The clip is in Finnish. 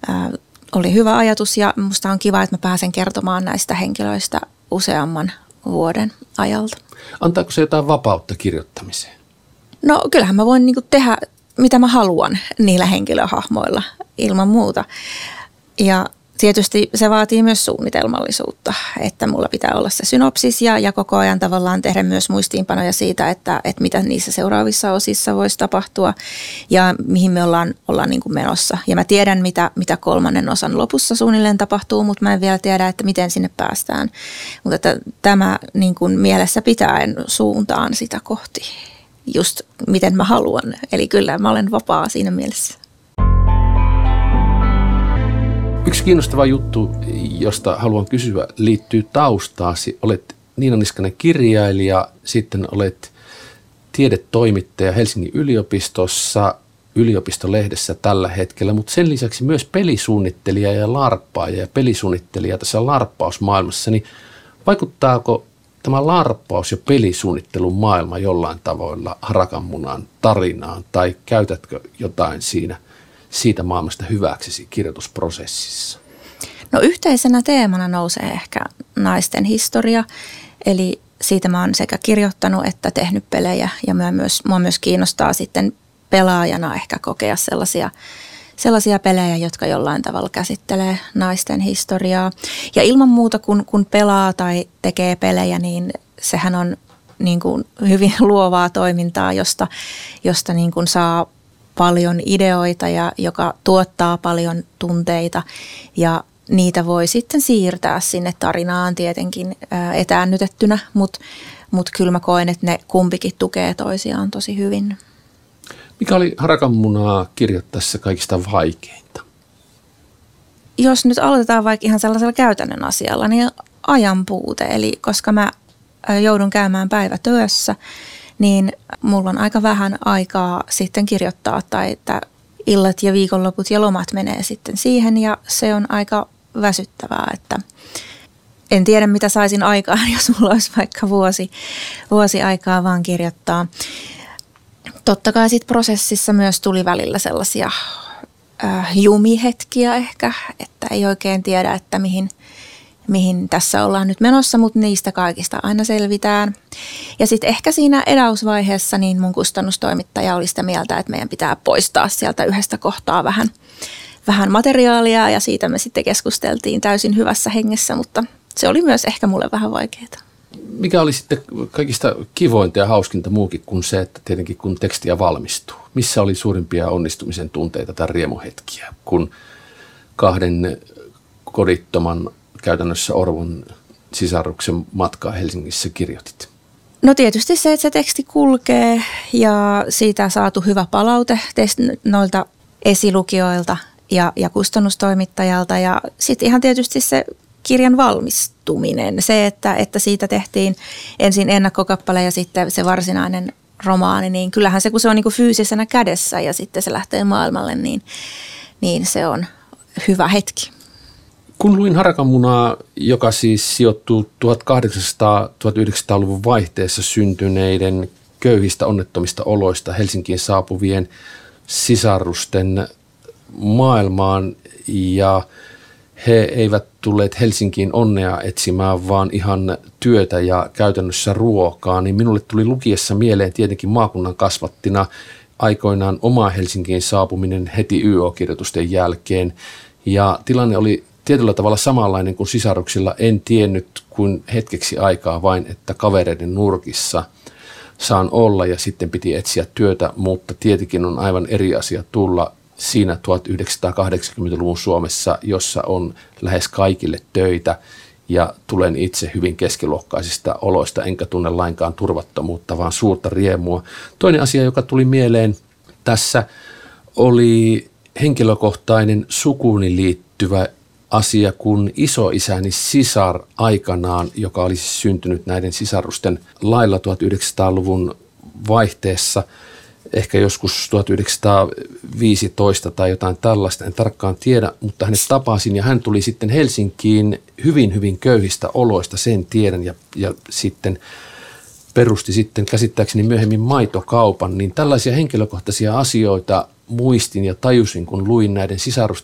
oli hyvä ajatus ja musta on kiva, että mä pääsen kertomaan näistä henkilöistä useamman vuoden ajalta. Antaako se jotain vapautta kirjoittamiseen? No kyllähän mä voin niinku tehdä mitä mä haluan niillä henkilöhahmoilla ilman muuta. Ja tietysti se vaatii myös suunnitelmallisuutta, että mulla pitää olla se synopsis ja koko ajan tavallaan tehdä myös muistiinpanoja siitä, että mitä niissä seuraavissa osissa voisi tapahtua ja mihin me ollaan niin kuin menossa. Ja mä tiedän, mitä 3. osan lopussa suunnilleen tapahtuu, mutta mä en vielä tiedä, että miten sinne päästään. Mutta että tämä niin kuin mielessä pitäen suuntaan sitä kohti, just miten mä haluan. Eli kyllä mä olen vapaa siinä mielessä. Yksi kiinnostava juttu, josta haluan kysyä, liittyy taustaasi. Olet Niina Niskanen kirjailija, sitten olet tiedetoimittaja Helsingin yliopistossa, yliopistolehdessä tällä hetkellä, mutta sen lisäksi myös pelisuunnittelija ja larppaaja ja pelisuunnittelija tässä larppausmaailmassa. Niin vaikuttaako tämä larppaus ja pelisuunnittelun maailma jollain tavoilla Harakanmunan tarinaan tai käytätkö jotain siitä maailmasta hyväksesi kirjoitusprosessissa? No yhteisenä teemana nousee ehkä naisten historia, eli siitä mä oon sekä kirjoittanut että tehnyt pelejä ja mua myös kiinnostaa sitten pelaajana ehkä kokea sellaisia pelejä, jotka jollain tavalla käsittelee naisten historiaa. Ja ilman muuta kun pelaa tai tekee pelejä, niin sehän on niin kuin hyvin luovaa toimintaa, josta niin kuin saa paljon ideoita ja joka tuottaa paljon tunteita ja niitä voi sitten siirtää sinne tarinaan tietenkin etäännytettynä, mutta kyllä mä koen, että ne kumpikin tukee toisiaan tosi hyvin. Mikä oli Harakanmunaa kirjoittaessa kaikista vaikeinta? Jos nyt aloitetaan vaikka ihan sellaisella käytännön asialla, niin ajan puute. Eli koska mä joudun käymään päivätyössä, niin mulla on aika vähän aikaa sitten kirjoittaa tai että illat ja viikonloput ja lomat menee sitten siihen ja se on aika väsyttävää, että en tiedä mitä saisin aikaan, jos mulla olisi vaikka vuosi aikaa vaan kirjoittaa. Totta kai sitten prosessissa myös tuli välillä sellaisia jumihetkiä ehkä, että ei oikein tiedä, että mihin tässä ollaan nyt menossa, mutta niistä kaikista aina selvitään. Ja sitten ehkä siinä edausvaiheessa niin mun kustannustoimittaja oli sitä mieltä, että meidän pitää poistaa sieltä yhdestä kohtaa vähän materiaalia ja siitä me sitten keskusteltiin täysin hyvässä hengessä, mutta se oli myös ehkä mulle vähän vaikeaa. Mikä oli sitten kaikista kivointa ja hauskinta muukin kuin se, että tietenkin kun tekstiä valmistuu? Missä oli suurimpia onnistumisen tunteita tai riemuhetkiä, kun 2 kodittoman käytännössä orvon sisaruksen matkaa Helsingissä kirjoitit? No tietysti se, että se teksti kulkee ja siitä saatu hyvä palaute noilta esilukijoilta ja kustannustoimittajalta ja sitten ihan tietysti se kirjan valmistuminen. Se, että siitä tehtiin ensin ennakkokappale ja sitten se varsinainen romaani, niin kyllähän se, kun se on niin kuin fyysisenä kädessä ja sitten se lähtee maailmalle, niin se on hyvä hetki. Kun luin Harakanmunaa, joka siis sijoittuu 1800-1900-luvun vaihteessa syntyneiden köyhistä onnettomista oloista Helsinkiin saapuvien sisarusten maailmaan ja he eivät tulleet Helsinkiin onnea etsimään, vaan ihan työtä ja käytännössä ruokaa, niin minulle tuli lukiessa mieleen tietenkin maakunnan kasvattina aikoinaan oma Helsinkiin saapuminen heti YO-kirjoitusten jälkeen. Ja tilanne oli tietyllä tavalla samanlainen kuin sisaruksilla. En tiennyt kuin hetkeksi aikaa vain, että kavereiden nurkissa saan olla ja sitten piti etsiä työtä, mutta tietenkin on aivan eri asia tulla siinä 1980-luvun Suomessa, jossa on lähes kaikille töitä ja tulen itse hyvin keskiluokkaisista oloista, enkä tunne lainkaan turvattomuutta, vaan suurta riemua. Toinen asia, joka tuli mieleen tässä, oli henkilökohtainen sukuuni liittyvä asia, kun isoisäni sisar aikanaan, joka olisi syntynyt näiden sisarusten lailla 1900-luvun vaihteessa, ehkä joskus 1915 tai jotain tällaista, en tarkkaan tiedä, mutta hänet tapasin ja hän tuli sitten Helsinkiin hyvin, hyvin köyhistä oloista, sen tiedän, ja sitten perusti sitten käsittääkseni myöhemmin maitokaupan, niin tällaisia henkilökohtaisia asioita muistin ja tajusin, kun luin näiden